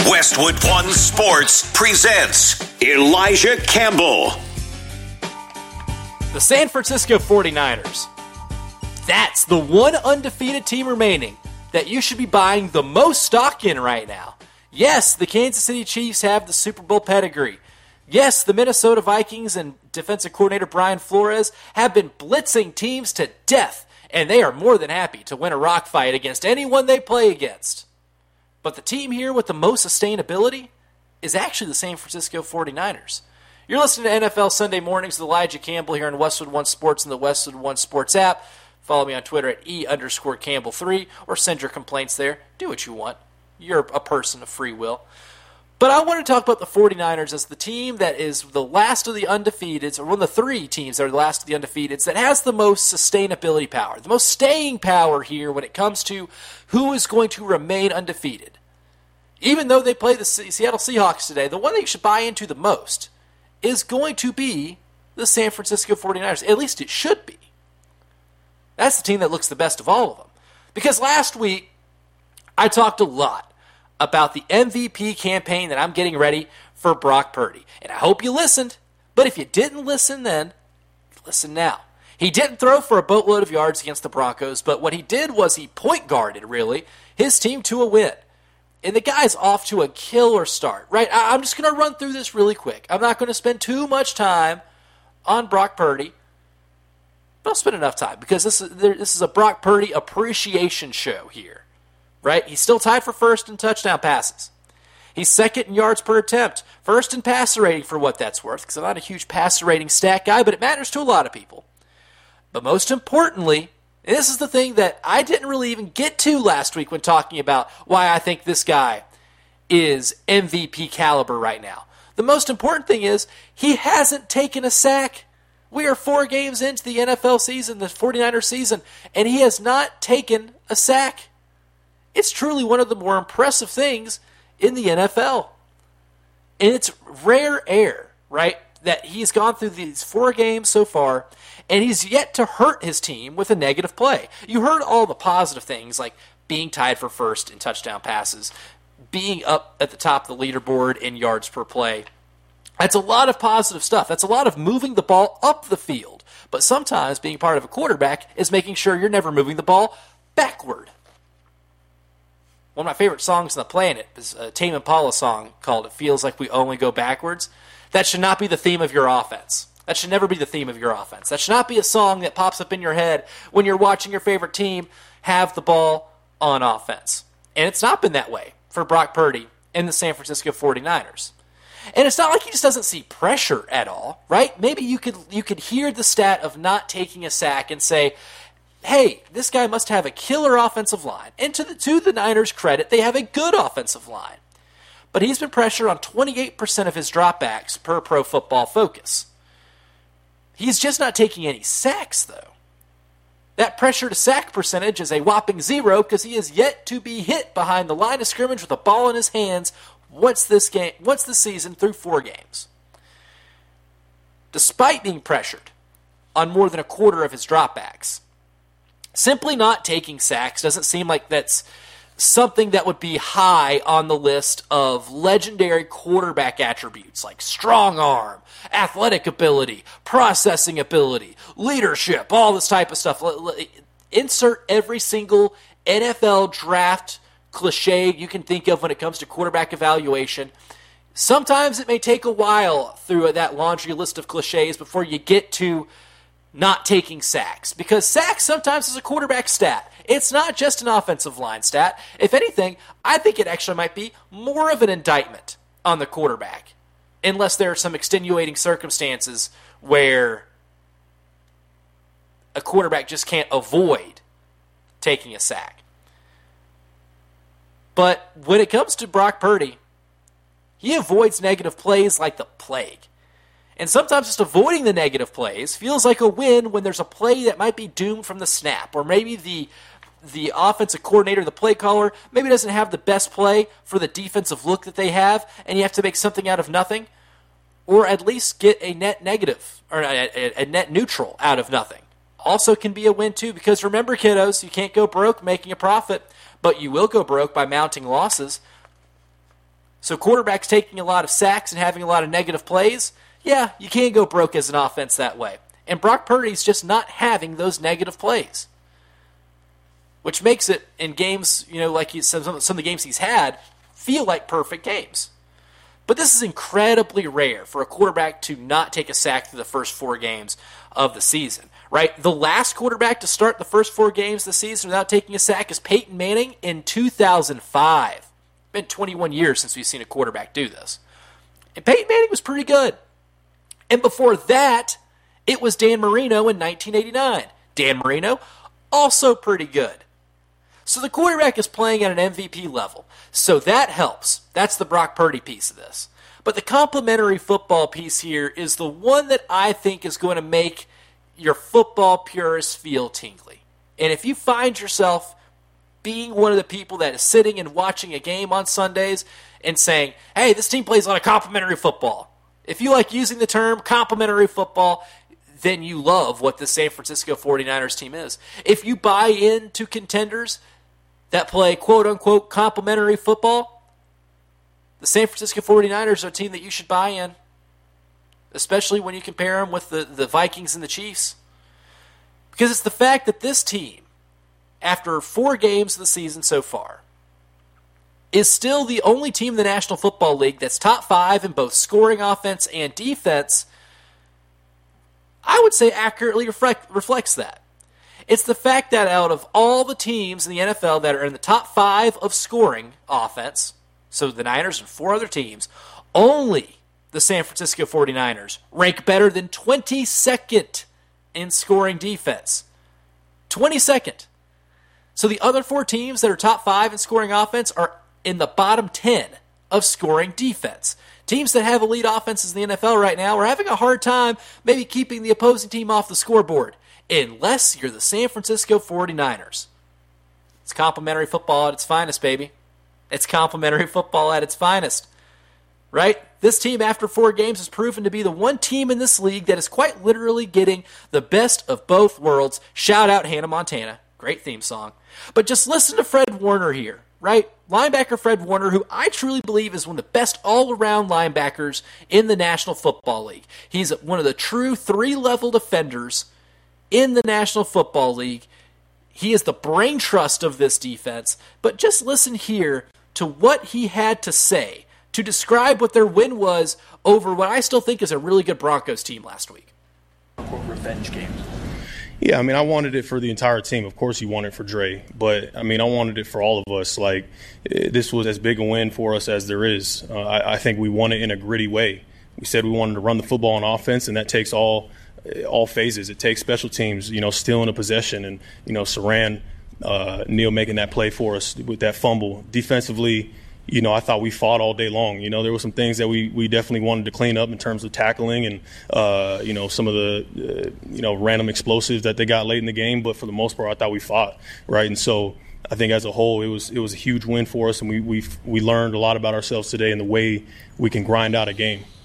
Westwood One Sports presents Elijah Campbell. The San Francisco 49ers. That's the one undefeated team remaining that you should be buying the most stock in right now. Yes, the Kansas City Chiefs have the Super Bowl pedigree. Yes, the Minnesota Vikings and defensive coordinator Brian Flores have been blitzing teams to death, and they are more than happy to win a rock fight against anyone they play against. But the team here with the most sustainability is actually the San Francisco 49ers. You're listening to NFL Sunday Mornings with Elijah Campbell here on Westwood One Sports and the Westwood One Sports app. Follow me on Twitter at E_Campbell3 or send your complaints there. Do what you want. You're a person of free will. But I want to talk about the 49ers as the team that is the last of the undefeateds, or one of the three teams that are the last of the undefeateds, that has the most sustainability power, the most staying power here when it comes to who is going to remain undefeated. Even though they play the Seattle Seahawks today, the one that you should buy into the most is going to be the San Francisco 49ers. At least it should be. That's the team that looks the best of all of them. Because last week, I talked a lot about the MVP campaign that I'm getting ready for Brock Purdy. And I hope you listened. But if you didn't listen then, listen now. He didn't throw for a boatload of yards against the Broncos, but what he did was he point guarded, really, his team to a win. And the guy's off to a killer start, right? I'm just going to run through this really quick. I'm not going to spend too much time on Brock Purdy, but I'll spend enough time because this is a Brock Purdy appreciation show here. Right? He's still tied for first in touchdown passes. He's second in yards per attempt. First in passer rating for what that's worth, because I'm not a huge passer rating stat guy, but it matters to a lot of people. But most importantly, and this is the thing that I didn't really even get to last week when talking about why I think this guy is MVP caliber right now. The most important thing is he hasn't taken a sack. We are 4 games into the NFL season, the 49ers season, and he has not taken a sack. It's truly one of the more impressive things in the NFL. And it's rare air, right, that he's gone through these 4 games so far, and he's yet to hurt his team with a negative play. You heard all the positive things, like being tied for first in touchdown passes, being up at the top of the leaderboard in yards per play. That's a lot of positive stuff. That's a lot of moving the ball up the field. But sometimes being part of a quarterback is making sure you're never moving the ball backward. One of my favorite songs on the planet is a Tame Impala song called It Feels Like We Only Go Backwards. That should not be the theme of your offense. That should never be the theme of your offense. That should not be a song that pops up in your head when you're watching your favorite team have the ball on offense. And it's not been that way for Brock Purdy and the San Francisco 49ers. And it's not like he just doesn't see pressure at all, right? Maybe you could hear the stat of not taking a sack and say, hey, this guy must have a killer offensive line. And to the Niners' credit, they have a good offensive line. But he's been pressured on 28% of his dropbacks per Pro Football Focus. He's just not taking any sacks, though. That pressure to sack percentage is a whopping 0 because he is yet to be hit behind the line of scrimmage with a ball in his hands once this season through 4 games. Despite being pressured on more than a quarter of his dropbacks, simply not taking sacks doesn't seem like that's something that would be high on the list of legendary quarterback attributes like strong arm, athletic ability, processing ability, leadership, all this type of stuff. Insert every single NFL draft cliche you can think of when it comes to quarterback evaluation. Sometimes it may take a while through that laundry list of cliches before you get to not taking sacks, because sacks sometimes is a quarterback stat. It's not just an offensive line stat. If anything, I think it actually might be more of an indictment on the quarterback, unless there are some extenuating circumstances where a quarterback just can't avoid taking a sack. But when it comes to Brock Purdy, he avoids negative plays like the plague. And sometimes just avoiding the negative plays feels like a win when there's a play that might be doomed from the snap. Or maybe the offensive coordinator, the play caller, maybe doesn't have the best play for the defensive look that they have, and you have to make something out of nothing. Or at least get a net negative, or a net neutral out of nothing. Also can be a win too, because remember, kiddos, you can't go broke making a profit, but you will go broke by mounting losses. So quarterbacks taking a lot of sacks and having a lot of negative plays, yeah, you can't go broke as an offense that way. And Brock Purdy's just not having those negative plays, which makes it in games, like some of the games he's had, feel like perfect games. But this is incredibly rare for a quarterback to not take a sack through the first 4 games of the season, right? The last quarterback to start the first 4 games of the season without taking a sack is Peyton Manning in 2005. It's been 21 years since we've seen a quarterback do this. And Peyton Manning was pretty good. And before that, it was Dan Marino in 1989. Dan Marino, also pretty good. So the quarterback is playing at an MVP level. So that helps. That's the Brock Purdy piece of this. But the complementary football piece here is the one that I think is going to make your football purists feel tingly. And if you find yourself being one of the people that is sitting and watching a game on Sundays and saying, hey, this team plays a lot of complementary football. If you like using the term complementary football, then you love what the San Francisco 49ers team is. If you buy into contenders that play quote-unquote complementary football, the San Francisco 49ers are a team that you should buy in, especially when you compare them with the Vikings and the Chiefs. Because it's the fact that this team, after 4 games of the season so far, is still the only team in the National Football League that's top 5 in both scoring offense and defense, I would say accurately reflects that. It's the fact that out of all the teams in the NFL that are in the top 5 of scoring offense, so the Niners and 4 other teams, only the San Francisco 49ers rank better than 22nd in scoring defense. 22nd. So the other 4 teams that are top 5 in scoring offense are in the bottom 10 of scoring defense. Teams that have elite offenses in the NFL right now are having a hard time maybe keeping the opposing team off the scoreboard, unless you're the San Francisco 49ers. It's complementary football at its finest, baby. It's complementary football at its finest. Right? This team, after 4 games, has proven to be the one team in this league that is quite literally getting the best of both worlds. Shout out Hannah Montana. Great theme song. But just listen to Fred Warner here, right? Linebacker Fred Warner, who I truly believe is one of the best all-around linebackers in the National Football League. He's one of the true 3-level defenders in the National Football League. He is the brain trust of this defense. But just listen here to what he had to say to describe what their win was over what I still think is a really good Broncos team last week. Revenge game. Yeah, I mean, I wanted it for the entire team. Of course you want it for Dre. But, I mean, I wanted it for all of us. Like, this was as big a win for us as there is. I think we won it in a gritty way. We said we wanted to run the football on offense, and that takes all phases. It takes special teams, stealing a possession and, Saran, Neal making that play for us with that fumble. Defensively, I thought we fought all day long. There were some things that we definitely wanted to clean up in terms of tackling and, some of the, random explosives that they got late in the game. But for the most part, I thought we fought, right? And so I think as a whole, it was a huge win for us, and we learned a lot about ourselves today and the way we can grind out a game.